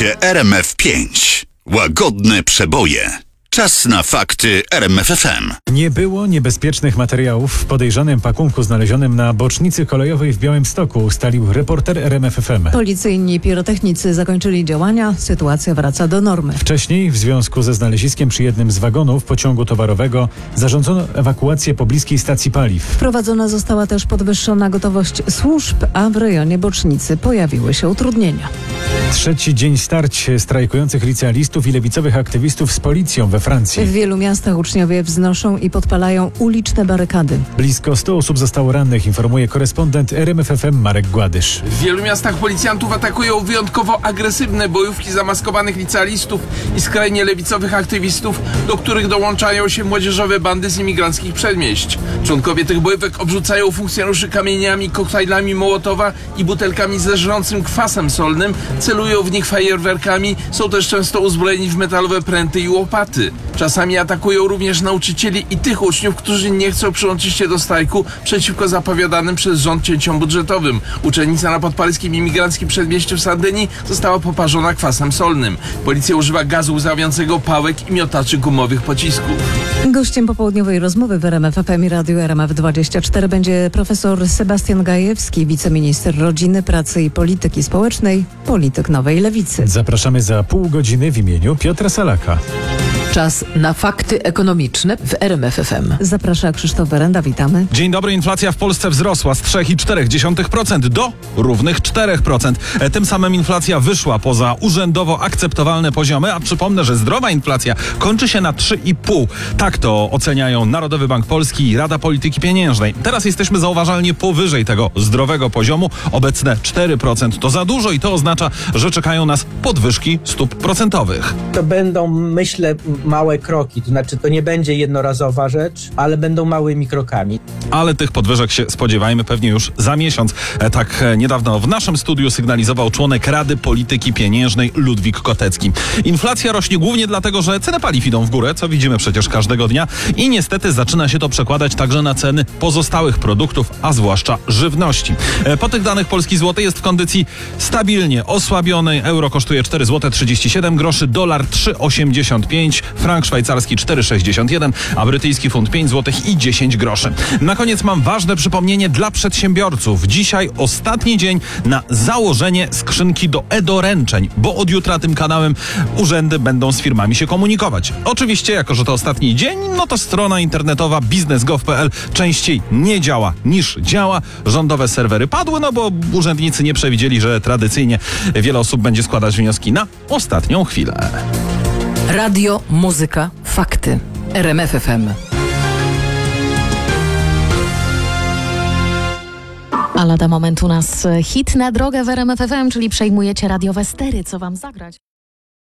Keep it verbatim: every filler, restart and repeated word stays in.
Słuchacie R M F pięć. Łagodne przeboje. Czas na fakty R M F F M. Nie było niebezpiecznych materiałów w podejrzanym pakunku znalezionym na bocznicy kolejowej w Białymstoku, ustalił reporter R M F F M. Policyjni pirotechnicy zakończyli działania. Sytuacja wraca do normy. Wcześniej, w związku ze znaleziskiem przy jednym z wagonów pociągu towarowego, zarządzono ewakuację pobliskiej stacji paliw. Wprowadzona została też podwyższona gotowość służb, a w rejonie bocznicy pojawiły się utrudnienia. Trzeci dzień starć strajkujących licealistów i lewicowych aktywistów z policją we Francji. W wielu miastach uczniowie wznoszą i podpalają uliczne barykady. Blisko stu osób zostało rannych, informuje korespondent R M F F M Marek Gładysz. W wielu miastach policjantów atakują wyjątkowo agresywne bojówki zamaskowanych licealistów i skrajnie lewicowych aktywistów, do których dołączają się młodzieżowe bandy z imigranckich przedmieść. Członkowie tych bojówek obrzucają funkcjonariuszy kamieniami, koktajlami Mołotowa i butelkami ze żrącym kwasem solnym, celują w nich fajerwerkami, są też często uzbrojeni w metalowe pręty i łopaty. Czasami atakują również nauczycieli i tych uczniów, którzy nie chcą przyłączyć się do strajku przeciwko zapowiadanym przez rząd cięciom budżetowym. Uczennica na podparyskim imigranckim przedmieściu w Sardynii została poparzona kwasem solnym. Policja używa gazu łzawiącego, pałek i miotaczy gumowych pocisków. Gościem popołudniowej rozmowy w R M F F M i Radiu R M F dwadzieścia cztery będzie profesor Sebastian Gajewski, wiceminister rodziny, pracy i polityki społecznej, polityk Nowej Lewicy. Zapraszamy za pół godziny w imieniu Piotra Salaka. Czas na fakty ekonomiczne w R M F F M. Zaprasza Krzysztof Werenda, witamy. Dzień dobry. Inflacja w Polsce wzrosła z trzy przecinek cztery procent do równych cztery procent. Tym samym inflacja wyszła poza urzędowo akceptowalne poziomy, a przypomnę, że zdrowa inflacja kończy się na trzy i pół. Tak to oceniają Narodowy Bank Polski i Rada Polityki Pieniężnej. Teraz jesteśmy zauważalnie powyżej tego zdrowego poziomu. Obecne cztery procent to za dużo i to oznacza, że czekają nas podwyżki stóp procentowych. To będą, myślę, małe kroki, to znaczy to nie będzie jednorazowa rzecz, ale będą małymi krokami. Ale tych podwyżek się spodziewajmy pewnie już za miesiąc. Tak niedawno w naszym studiu sygnalizował członek Rady Polityki Pieniężnej Ludwik Kotecki. Inflacja rośnie głównie dlatego, że ceny paliw idą w górę, co widzimy przecież każdego dnia i niestety zaczyna się to przekładać także na ceny pozostałych produktów, a zwłaszcza żywności. Po tych danych polski złoty jest w kondycji stabilnie osłabionej. Euro kosztuje cztery złote trzydzieści siedem groszy, dolar trzy osiemdziesiąt pięć, frank szwajcarski cztery sześćdziesiąt jeden, a brytyjski funt pięć złotych i dziesięć groszy. Na koniec mam ważne przypomnienie dla przedsiębiorców. Dzisiaj ostatni dzień na założenie skrzynki do e-doręczeń, bo od jutra tym kanałem urzędy będą z firmami się komunikować. Oczywiście, jako że to ostatni dzień, no to strona internetowa biznes kropka gov kropka p l częściej nie działa niż działa. Rządowe serwery padły, no bo urzędnicy nie przewidzieli, że tradycyjnie wiele osób będzie składać wnioski na ostatnią chwilę. Radio, muzyka, fakty. R M F F M. A lada moment u nas hit na drogę w R M F F M, czyli przejmujecie radiowe stery, co wam zagrać.